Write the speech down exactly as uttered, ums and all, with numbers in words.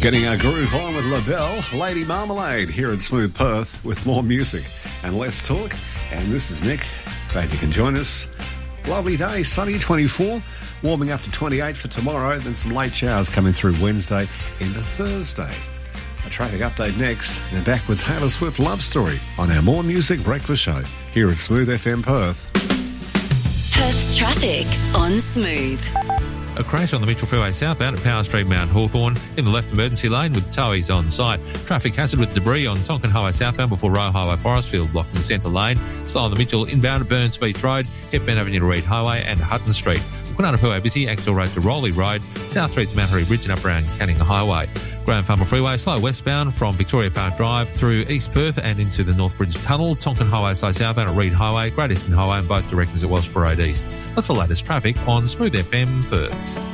Getting our groove on with LaBelle, Lady Marmalade here in Smooth Perth with more music and less talk. And this is Nick. Glad you can join us. Lovely day, sunny twenty-four, warming up to twenty-eight for tomorrow, then some late showers coming through Wednesday into Thursday. A traffic update next, then back with Taylor Swift Love Story on our More Music Breakfast Show here at Smooth F M Perth. Perth's traffic on Smooth. A crash on the Mitchell Freeway southbound at Power Street, Mount Hawthorn, in the left emergency lane with towies on site. Traffic hazard with debris on Tonkin Highway southbound before Royal Highway Forestfield, blocking the centre lane. Slow on the Mitchell inbound at Burns Beach Road, Hepburn Avenue to Reed Highway and Hutton Street. Kwinana Freeway busy, Axel Road to Rowley Road, South Street to Mount Harry Bridge and up around Canning Highway. Graham Farmer Freeway slow westbound from Victoria Park Drive through East Perth and into the North Bridge Tunnel. Tonkin Highway slow southbound at Reed Highway, Great Eastern Highway in both directions at Wellsborough Road East. That's the latest traffic on Smooth F M Perth.